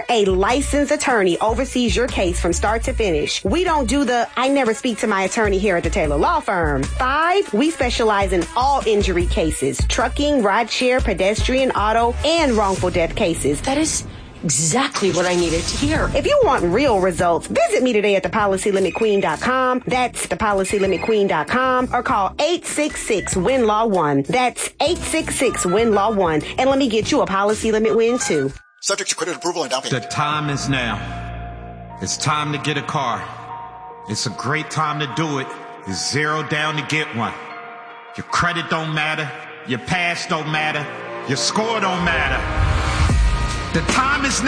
a licensed attorney oversees your case from start to finish. We don't do the I never speak to my attorney here at the Taylor Law Firm. 5, we specialize in all injury cases, trucking, rideshare, pedestrian, auto, and wrongful death cases. That is exactly what I needed to hear. If you want real results, visit me today at thepolicylimitqueen.com. That's thepolicylimitqueen.com, or call 866-WIN-LAW-1. That's 866-WIN-LAW-1. And let me get you a policy limit win, too. Subject to credit approval and down payment. The time is now. It's time to get a car. It's a great time to do it. It's zero down to get one. Your credit don't matter. Your past don't matter. Your score don't matter. The time is now.